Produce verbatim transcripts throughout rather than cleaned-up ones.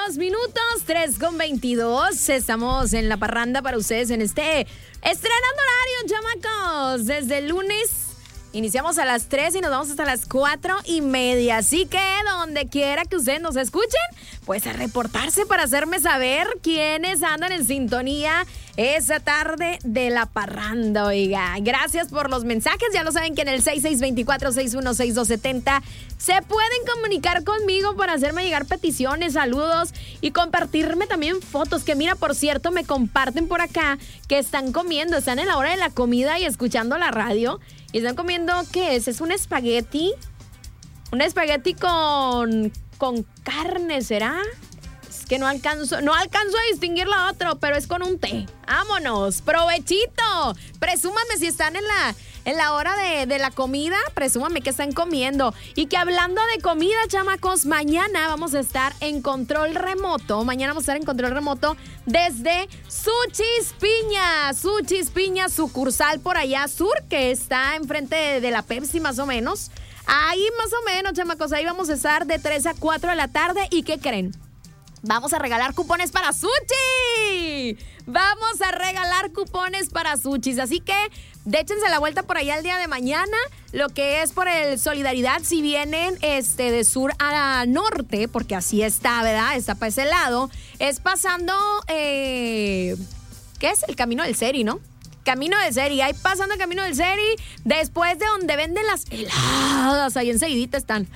veintidós minutos, tres con veintidós. Estamos en la parranda para ustedes en este estrenando horario, chamacos. Desde el lunes iniciamos a las tres y nos vamos hasta las cuatro y media. Así que donde quiera que ustedes nos escuchen, pues a reportarse para hacerme saber quiénes andan en sintonía esa tarde de la parranda, oiga. Gracias por los mensajes. Ya lo saben que en el seis seis dos cuatro, seis uno seis dos siete cero se pueden comunicar conmigo para hacerme llegar peticiones, saludos y compartirme también fotos. Que mira, por cierto, me comparten por acá que están comiendo, están en la hora de la comida y escuchando la radio. Y están comiendo, ¿qué es? ¿Es un espagueti? Un espagueti con, con carne, ¿será? Es que no alcanzo, no alcanzo a distinguir lo otro, pero es con un té. ¡Vámonos! ¡Provechito! Presúmame si están en la, en la hora de, de la comida, presúmame que están comiendo. Y que hablando de comida, chamacos, mañana vamos a estar en control remoto. Mañana vamos a estar en control remoto desde Suchis Piña. Suchis Piña, sucursal por allá sur, que está enfrente de, de la Pepsi más o menos. Ahí más o menos, chamacos, ahí vamos a estar de tres a cuatro de la tarde. ¿Y qué creen? Vamos a regalar cupones para sushi. Vamos a regalar cupones para sushis. Así que déchense la vuelta por allá el día de mañana. Lo que es por el Solidaridad, si vienen este, de sur a norte, porque así está, ¿verdad? Está para ese lado. Es pasando, eh, ¿qué es? El Camino del Seri, ¿no? Camino del Seri, ahí pasando el Camino del Seri, después de donde venden las heladas, ahí enseguidita están.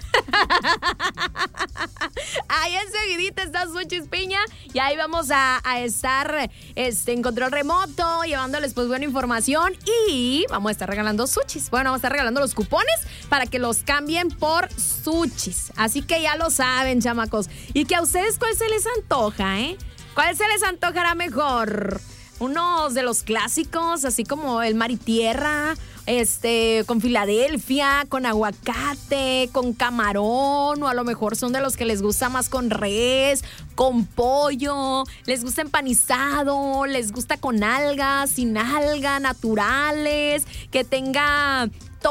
Ahí enseguidita está Suchis Piña y ahí vamos a, a estar este, en control remoto, llevándoles pues buena información y vamos a estar regalando sushis. Bueno, vamos a estar regalando los cupones para que los cambien por sushis. Así que ya lo saben, chamacos. Y que a ustedes, ¿cuál se les antoja, eh? ¿Cuál se les antojará mejor? Unos de los clásicos, así como el mar y tierra, este, con Filadelfia, con aguacate, con camarón, o a lo mejor son de los que les gusta más con res, con pollo, les gusta empanizado, les gusta con algas, sin alga, naturales, que tenga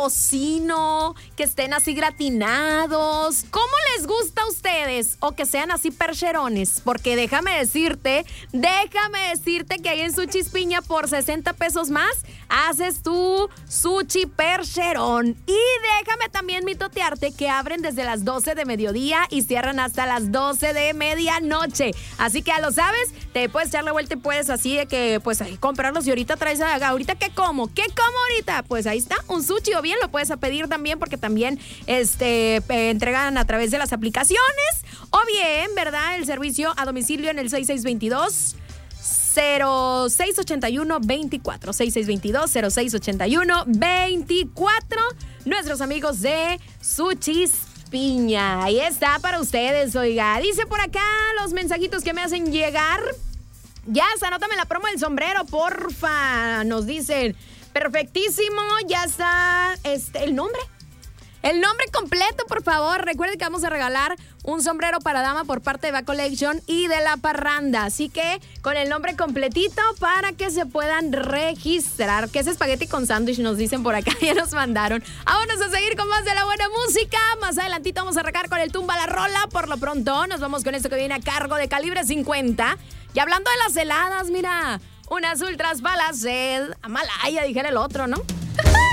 tocino, que estén así gratinados. ¿Cómo les gusta a ustedes? O que sean así percherones, porque déjame decirte, déjame decirte que ahí en Suchis Piña por sesenta pesos más haces tu sushi percherón. Y déjame también mitotearte que abren desde las doce de mediodía y cierran hasta las doce de medianoche. Así que ya lo sabes, te puedes echar la vuelta y puedes así de que pues ahí comprarlos y ahorita traes, ahorita ¿qué como? ¿Qué como ahorita? Pues ahí está, un sushi. Bien, lo puedes pedir también porque también este, eh, entregan a través de las aplicaciones o bien, ¿verdad? El servicio a domicilio en el seis seis dos dos, cero seis ocho uno, dos cuatro seis seis dos dos, cero seis ocho uno, dos cuatro. Nuestros amigos de Suchis Piña. Ahí está para ustedes, oiga. Dice por acá los mensajitos que me hacen llegar. Ya, anótame la promo del sombrero, porfa. Nos dicen... Perfectísimo, ya está este, el nombre. El nombre completo, por favor. Recuerden que vamos a regalar un sombrero para dama por parte de Va Collection y de La Parranda. Así que con el nombre completito para que se puedan registrar. Que es espagueti con sándwich, nos dicen por acá. Ya nos mandaron. Vámonos a seguir con más de la buena música. Más adelantito vamos a arrancar con el Tumba la Rola. Por lo pronto nos vamos con esto que viene a cargo de Calibre cincuenta. Y hablando de las heladas, mira... Unas ultras para la sed. Amalaya, dijera el otro, ¿no?